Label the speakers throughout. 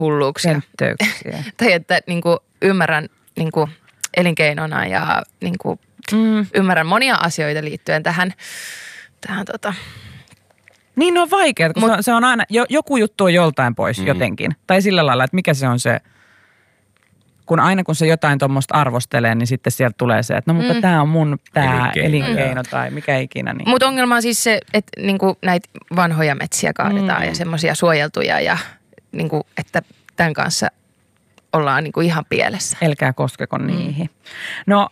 Speaker 1: hulluuksia. Tai että niin kuin ymmärrän niin kuin elinkeinona ja niin kuin ymmärrän monia asioita liittyen tähän
Speaker 2: Niin on vaikeaa, kun se on aina, joku juttu on joltain pois jotenkin. Tai sillä lailla, että mikä se on se, kun se jotain tuommoista arvostelee, niin sitten sieltä tulee se, että no mutta tämä on mun elinkeino tai mikä ikinä. Niin.
Speaker 1: Mutta ongelma on siis se, että niinku näitä vanhoja metsiä kaadetaan ja semmoisia suojeltuja ja niinku, että tämän kanssa ollaan niinku ihan pielessä.
Speaker 2: Älkää koskeko niihin. No,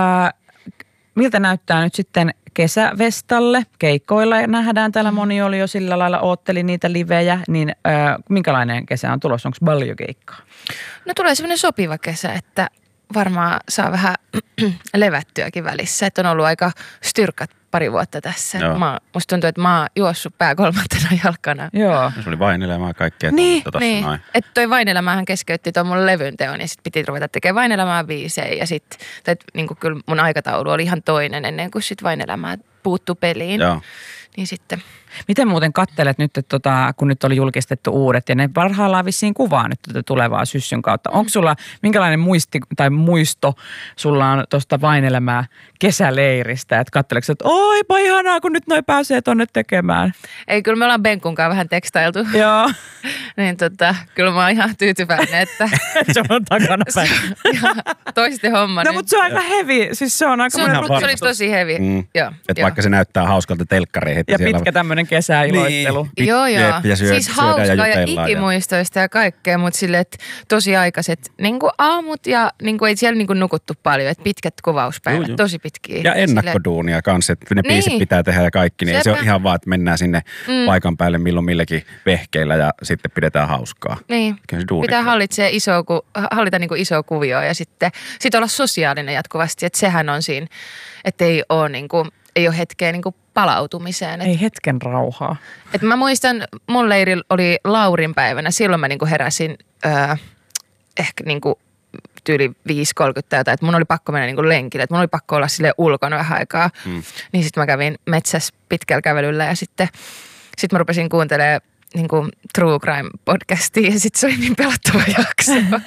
Speaker 2: miltä näyttää nyt sitten kesävestalle? Keikkoilla nähdään täällä, moni oli jo sillä lailla, ootteli niitä livejä, niin minkälainen kesä on tulossa? Onko paljon keikkaa?
Speaker 1: No tulee semmoinen sopiva kesä, että varmaan saa vähän levättyäkin välissä, että on ollut aika styrkat pari vuotta tässä. Musta tuntuu, että mä oon juossut pää kolmantena jalkana.
Speaker 2: Joo.
Speaker 3: Se oli Vainelämää kaikkea.
Speaker 1: Niin. Että toi Vainelämähän keskeytti tuon mun levyn teon ja sit piti ruveta tekemään Vainelämää biisejä ja sit, niinku kyllä mun aikataulu oli ihan toinen ennen kuin sit Vainelämää puuttu peliin.
Speaker 3: Joo.
Speaker 1: Niin sitten.
Speaker 2: Miten muuten kattelet nyt, että kun nyt oli julkistettu uudet ja ne parhaillaan vissiin kuvaa nyt tätä tulevaa syssyn kautta. Onko sulla, minkälainen muisto sulla on tuosta Vainelämää kesäleiristä? Että katseleeko, että oipa ihanaa, kun nyt noi pääsee tonne tekemään.
Speaker 1: Ei, kyllä me ollaan Benkunkaan vähän tekstailtu.
Speaker 2: Joo.
Speaker 1: Niin kyllä mä oon ihan tyytyväinen, että
Speaker 2: se on takana päin.
Speaker 1: Toisten homma.
Speaker 2: No mutta se on aika heavy, siis se on aika.
Speaker 1: Se oli tosi heavy.
Speaker 3: Että vaikka se näyttää hauskalta telkkariin.
Speaker 2: Ja pitkä tämmöinen kesäiloittelu.
Speaker 1: Niin. Joo. Siis hauskaa ja ikimuistoista ja kaikkea, mutta silleen, että tosi aikaiset niin kuin aamut ja niin kuin ei siellä niin kuin nukuttu paljon, että pitkät kuvauspäivät, tosi pitkiä.
Speaker 3: Ja ennakkoduunia kanssa, että ne biisit pitää tehdä ja kaikki, niin se on ihan vaan, että mennään sinne paikan päälle milloin millekin vehkeillä ja sitten pidetään hauskaa.
Speaker 1: Niin, pitää hallita niin kuin isoa kuvioa ja sitten olla sosiaalinen jatkuvasti, että sehän on siinä, että ei ole hetkeä niin kuin palautumiseen.
Speaker 2: Ei hetken rauhaa.
Speaker 1: Et mä muistan, mun leiri oli Laurin päivänä, silloin mä niinku heräsin ehkä niinku tyyli 5:30 tai jotain, että mun oli pakko mennä niinku lenkille, että mun oli pakko olla silleen ulkona vähän aikaa. Niin sitten mä kävin metsässä pitkällä kävelyllä ja sitten mä rupesin kuuntelemaan niinku True Crime podcastia ja sitten se oli niin pelottava jakso.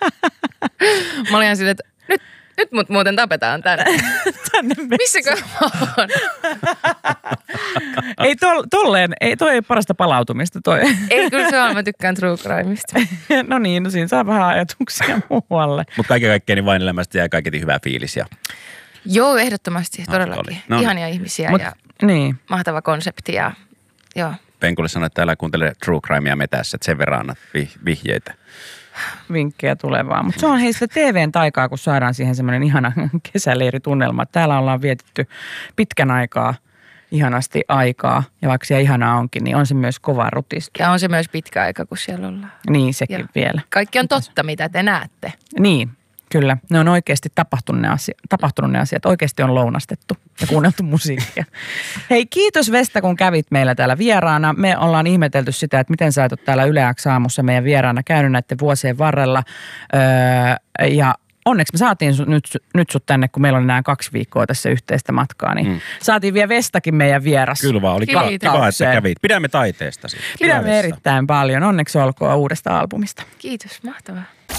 Speaker 1: Mä olin ihan silleen, että nyt mut muuten tapetaan tänne. Missäkö mä oon?
Speaker 2: Ei toi parasta palautumista toi.
Speaker 1: Ei, kyllä se on. Mä tykkään True Crimeista.
Speaker 2: No niin, siinä saa vähän ajatuksia muualle.
Speaker 3: Mutta kaiken kaikkiaan niin Vainelämästä jää kaiketi hyvää fiilis.
Speaker 1: Joo, ehdottomasti, todellakin. Ihania ihmisiä ja mahtava konsepti ja joo.
Speaker 3: Penkulle sanoi, että täällä kuuntelee True Crimea metässä, että sen verran annat vihjeitä.
Speaker 2: Vinkkejä tulevaa. Mutta se on heistä TVn taikaa, kun saadaan siihen semmoinen ihana kesäleiritunnelma. Täällä ollaan vietetty pitkän aikaa, ihanasti aikaa. Ja vaikka siellä ihanaa onkin, niin on se myös kova rutista.
Speaker 1: Ja on se myös pitkä aika, kun siellä ollaan.
Speaker 2: Niin, sekin vielä.
Speaker 1: Kaikki on totta, mitä te näette.
Speaker 2: Niin, kyllä. Ne on oikeasti tapahtunut ne asiat. Oikeasti on lounastettu ja kuunneltu musiikkia. Hei, kiitos Vesta, kun kävit meillä täällä vieraana. Me ollaan ihmetelty sitä, että miten sä oot täällä Yle X-aamussa meidän vieraana käynyt näiden vuosien varrella. Ja onneksi me saatiin nyt sut tänne, kun meillä on enää 2 viikkoa tässä yhteistä matkaa. Niin saatiin vielä Vestakin meidän vieras.
Speaker 3: Kyllä vaan, oli kiva, että kävit. Pidämme taiteesta.
Speaker 2: Pidämme erittäin paljon. Onneksi olkoon uudesta albumista.
Speaker 1: Kiitos, mahtavaa.